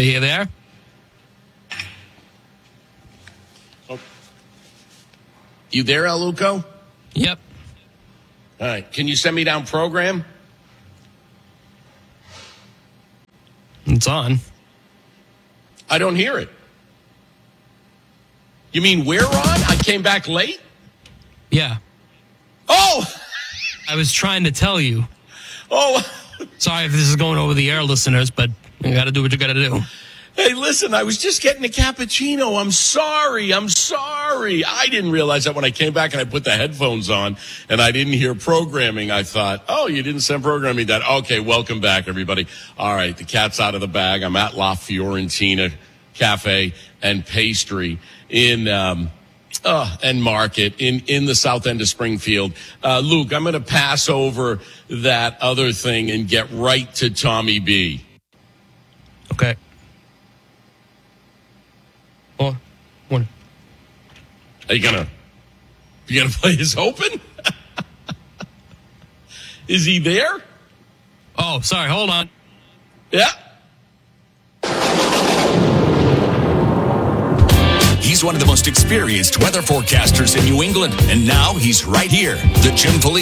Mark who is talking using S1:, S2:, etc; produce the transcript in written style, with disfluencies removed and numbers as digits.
S1: Are you there?
S2: You there, El Luco?
S1: Yep.
S2: All right. Can you send me down program?
S1: It's on.
S2: I don't hear it. You mean we're on? I came back late?
S1: Yeah.
S2: Oh!
S1: I was trying to tell you.
S2: Oh!
S1: Sorry if this is going over the air, listeners, but you got to do what you got to do.
S2: Hey, listen, I was just getting a cappuccino. I'm sorry. I didn't realize that when I came back and I put the headphones on and I didn't hear programming. I thought, oh, you didn't send programming that. Okay, welcome back, everybody. All right, the cat's out of the bag. I'm at La Fiorentina Cafe and Pastry in and Market in the south end of Springfield. Luke, I'm going to pass over that other thing and get right to Tommy B.
S1: Okay. One.
S2: Are you gonna play his open? Is he there?
S1: Oh, sorry. Hold on.
S2: Yeah.
S3: He's one of the most experienced weather forecasters in New England, and now he's right here. The Jim Polito